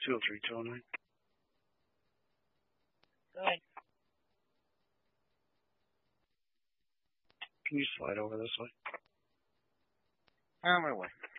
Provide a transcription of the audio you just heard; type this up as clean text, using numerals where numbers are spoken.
203, 209. Go ahead. Can you slide over this way? On my way.